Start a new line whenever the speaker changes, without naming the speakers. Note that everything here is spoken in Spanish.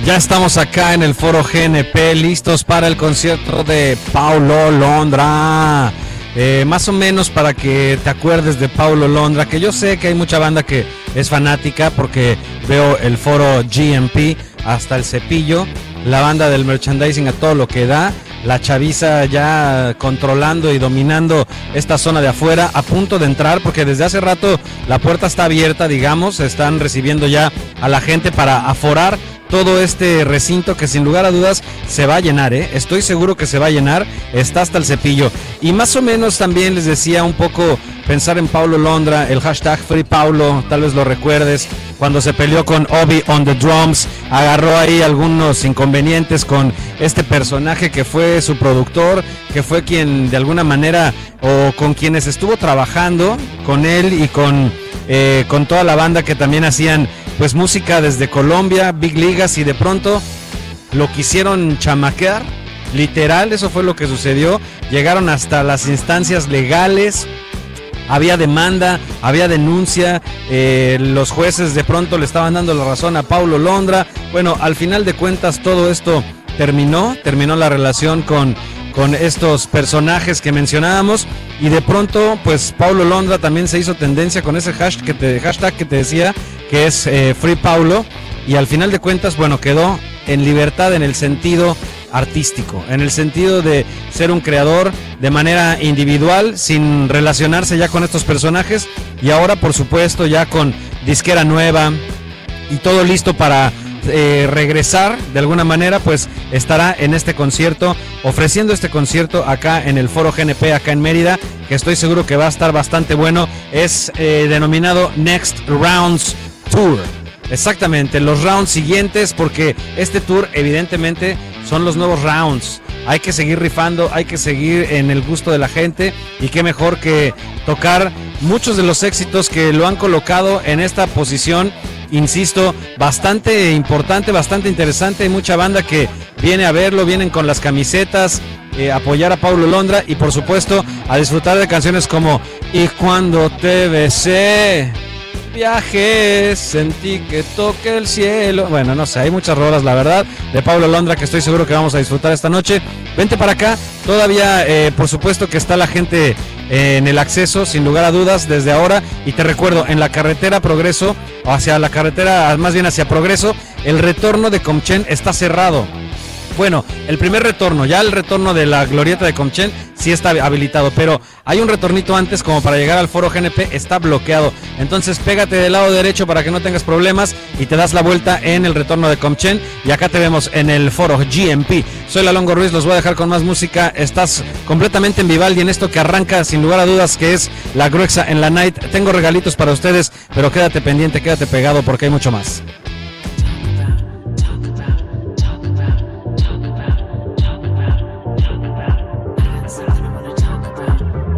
Ya estamos acá en el Foro GNP, listos para el concierto de Paulo Londra. Más o menos para que te acuerdes de Paulo Londra, que yo sé que hay mucha banda que es fanática porque veo el Foro GNP hasta el cepillo, la banda del merchandising a todo lo que da, la chaviza ya controlando y dominando esta zona de afuera, a punto de entrar porque desde hace rato la puerta está abierta, digamos, están recibiendo ya a la gente para aforar todo este recinto que sin lugar a dudas se va a llenar, estoy seguro que se va a llenar, está hasta el cepillo. Y más o menos también les decía un poco pensar en Paulo Londra, el hashtag Free Paulo, tal vez lo recuerdes, cuando se peleó con Obi on the drums, agarró ahí algunos inconvenientes con este personaje que fue su productor, que fue quien de alguna manera, o con quienes estuvo trabajando, con él y con toda la banda que también hacían pues música desde Colombia, Big Ligas, y de pronto lo quisieron chamaquear, literal, eso fue lo que sucedió, llegaron hasta las instancias legales, había demanda, había denuncia, los jueces de pronto le estaban dando la razón a Paulo Londra. Bueno, al final de cuentas todo esto terminó la relación con estos personajes que mencionábamos, y de pronto pues Paulo Londra también se hizo tendencia con ese hashtag que te decía, que es Free Paulo, y al final de cuentas, bueno, quedó en libertad en el sentido artístico, en el sentido de ser un creador de manera individual, sin relacionarse ya con estos personajes, y ahora por supuesto ya con disquera nueva y todo listo para regresar de alguna manera, pues estará en este concierto, ofreciendo este concierto acá en el Foro GNP, acá en Mérida, que estoy seguro que va a estar bastante bueno. Es denominado Next Rounds Tour. Exactamente, los rounds siguientes, porque este tour evidentemente son los nuevos rounds. Hay que seguir rifando, hay que seguir en el gusto de la gente, y qué mejor que tocar muchos de los éxitos que lo han colocado en esta posición, insisto, bastante importante, bastante interesante. Hay mucha banda que viene a verlo, vienen con las camisetas, apoyar a Paulo Londra, y por supuesto a disfrutar de canciones como Y cuando te besé, viajes, sentí que toqué el cielo. Bueno, no sé, hay muchas rolas, la verdad, de Paulo Londra que estoy seguro que vamos a disfrutar esta noche. Vente para acá, todavía por supuesto que está la gente en el acceso, sin lugar a dudas, desde ahora. Y te recuerdo, en la carretera Progreso, o hacia la carretera, más bien hacia Progreso, el retorno de Comchen está cerrado. Bueno, el primer retorno, ya el retorno de la glorieta de Comchen sí está habilitado, pero hay un retornito antes como para llegar al Foro GNP, está bloqueado. Entonces pégate del lado derecho para que no tengas problemas y te das la vuelta en el retorno de Comchen, y acá te vemos en el Foro GNP. Soy Lalongo Ruiz, los voy a dejar con más música. Estás completamente en Vivaldi en esto que arranca sin lugar a dudas, que es la Gruexa en la Night. Tengo regalitos para ustedes, pero quédate pendiente, quédate pegado porque hay mucho más.